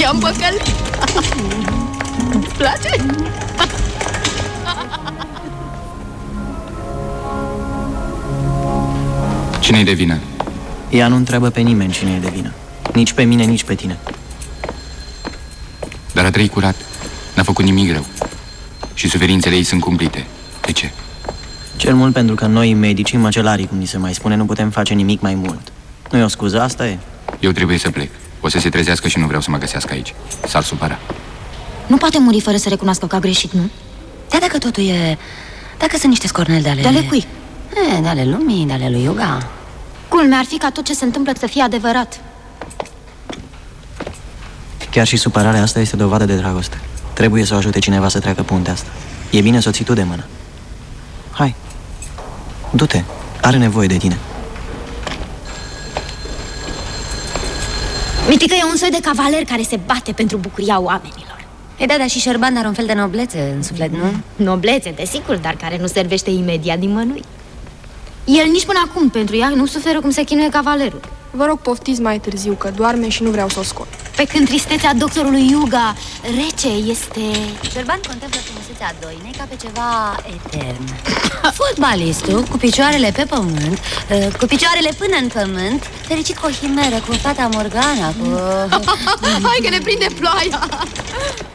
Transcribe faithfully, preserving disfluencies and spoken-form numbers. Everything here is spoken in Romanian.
i-am păcălit. Îți place? Cine-i de vină? Ea nu întreabă pe nimeni cine e de vină. Nici pe mine, nici pe tine. Dar a trăit curat. N-a făcut nimic rău. Și suferințele ei sunt cumplite. De ce? Cel mult pentru că noi, medicii, măcelarii, cum ni se mai spune, nu putem face nimic mai mult. Nu e o scuză, asta e. Eu trebuie să plec. O să se trezească și nu vreau să mă găsească aici. S-ar supăra. Nu poate muri fără să recunoască că a greșit, nu? Dar dacă totul e... Dacă sunt niște scorneli de ale... De ale cui? E, de ale lumii, de ale lui Iuga. Culmea ar fi ca tot ce se întâmplă să fie adevărat. Chiar și supărarea asta este dovadă de dragoste. Trebuie să o ajute cineva să treacă puntea asta. E bine să o ții tu de mână. Hai, du-te, are nevoie de tine. Mitică e un soi de cavaler care se bate pentru bucuria oamenilor. E da, dar și Șerban are un fel de noblețe în suflet, nu? Noblețe, desigur, dar care nu servește imediat nimănui. El nici până acum pentru ea nu suferă cum se chinuie cavalerul. Vă rog, poftiți mai târziu, că doarme și nu vreau să o scot. Pe când tristețea doctorului Iuga rece este... Șerban contemplă frumusețea doinei ca pe ceva etern. Fotbalistul, cu picioarele pe pământ, cu picioarele până în pământ, fericit cu o himeră, cu fata Morgana, cu... Hai că ne prinde ploaia!